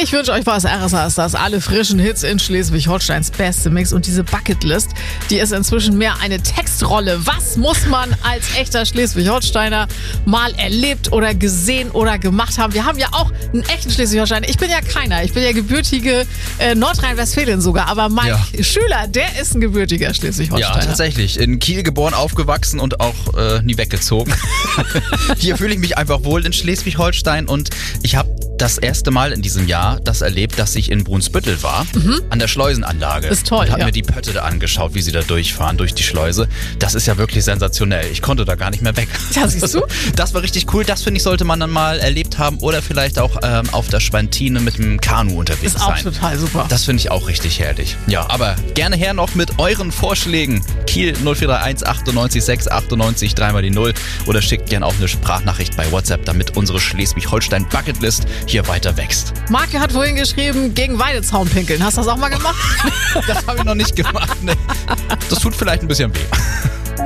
Ich wünsche euch was RSA, das alle frischen Hits in Schleswig-Holsteins beste Mix. Und diese Bucketlist, die ist inzwischen mehr eine Textrolle. Was muss man als echter Schleswig-Holsteiner mal erlebt oder gesehen oder gemacht haben? Wir haben ja auch einen echten Schleswig-Holsteiner. Ich bin ja keiner. Ich bin ja gebürtige Nordrhein-Westfalen sogar. Aber mein Schüler, der ist ein gebürtiger Schleswig-Holsteiner. Ja, tatsächlich. In Kiel geboren, aufgewachsen und auch nie weggezogen. Hier fühle ich mich einfach wohl in Schleswig-Holstein und ich habe das erste Mal in diesem Jahr das erlebt, dass ich in Brunsbüttel war, an der Schleusenanlage. Ist toll, und habe mir die Pötte da angeschaut, wie sie da durchfahren, durch die Schleuse. Das ist ja wirklich sensationell. Ich konnte da gar nicht mehr weg. Ja, siehst du? Das war richtig cool. Das, finde ich, sollte man dann mal erlebt haben oder vielleicht auch auf der Schwantine mit dem Kanu unterwegs sein. Ist auch total super. Das finde ich auch richtig herrlich. Ja, aber gerne her noch mit euren Vorschlägen. Kiel 0431 98 6 98 3 die 0 oder schickt gerne auch eine Sprachnachricht bei WhatsApp, damit unsere Schleswig-Holstein Bucketlist hier weiter wächst. Marke hat vorhin geschrieben, gegen Weidezaun pinkeln. Hast du das auch mal gemacht? Das habe ich noch nicht gemacht. Nee. Das tut vielleicht ein bisschen weh.